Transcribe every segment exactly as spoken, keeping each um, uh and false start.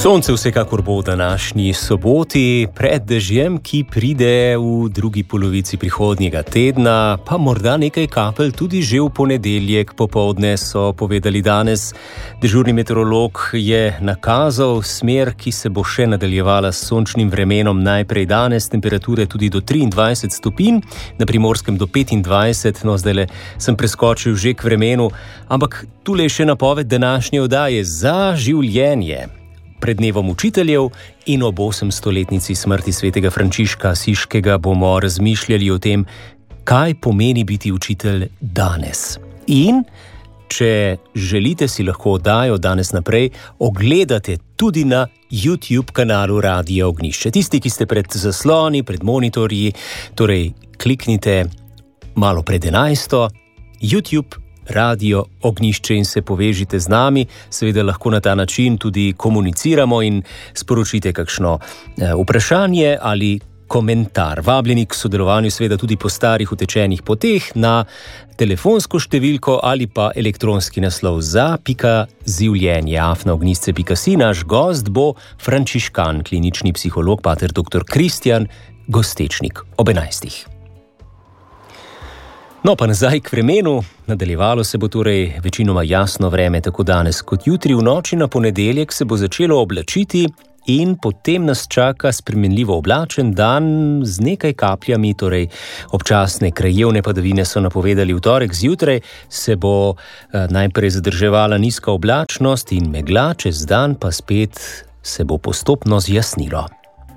Sonce vsekakor bo v današnji soboti, pred dežjem, ki pride v drugi polovici prihodnjega tedna, pa morda nekaj kapelj tudi že v ponedeljek popoldne, so povedali danes. Dežurni meteorolog je nakazal smer, ki se bo še nadaljevala s sončnim vremenom. Najprej danes temperature tudi do triindvajset stopinj, na Primorskem do petindvajset, no zdajle sem preskočil že k vremenu, ampak tule je še napoved današnje oddaje Za življenje. Pred dnevom učiteljev in ob osemstoletnici smrti svetega Frančiška Asiškega bomo razmišljali o tem, kaj pomeni biti učitelj danes. In če želite, si lahko oddajo danes naprej ogledate tudi na YouTube kanalu Radia Ognjišče. Tisti, ki ste pred zasloni, pred monitorji, torej kliknite malo pred enajsto, YouTube Radio Ognjišče in se povežite z nami. Seveda lahko na ta način tudi komuniciramo in sporočite kakšno eh, vprašanje ali komentar. Vabljeni k sodelovanju seveda tudi po starih utečenih poteh na telefonsko številko ali pa elektronski naslov za pika zivljenje afna ognjišče pika si. Naš gost bo frančiškan, klinični psiholog, pater doktor Kristjan Gostečnik ob enajstih. No, pa nazaj k vremenu. Nadaljevalo se bo torej večinoma jasno vreme, tako danes kot jutri. V noči na ponedeljek se bo začelo oblačiti in potem nas čaka spremenljivo oblačen dan z nekaj kapljami, torej občasne krajevne padavine so napovedali. V torek zjutraj se bo eh, najprej zadrževala nizka oblačnost in megla, čez dan pa spet se bo postopno zjasnilo.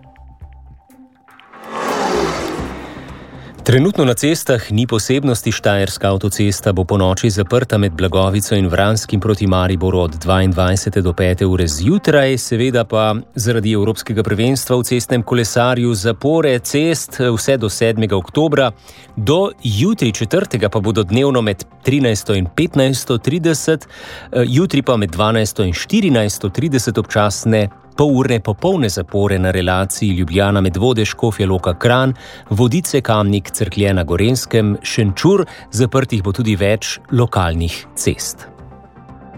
Trenutno na cestah ni posebnosti. Štajerska avtocesta bo ponoči zaprta med Blagovico in Vranskim proti Mariboru od dvaindvajsete do pete ure zjutraj, seveda pa zaradi Evropskega prvenstva v cestnem kolesarju zapore cest vse do sedmega oktobra. Do jutri četrtega pa bodo dnevno med trinajsto in petnajsto trideset, jutri pa med dvanajsto in štirinajsto trideset občasne polurne popolne zapore na relaciji Ljubljana Medvode, Škofja Loka Kranj, Vodice Kamnik, Cerklje na Gorenjskem, Šenčur, zaprtih bo tudi več lokalnih cest.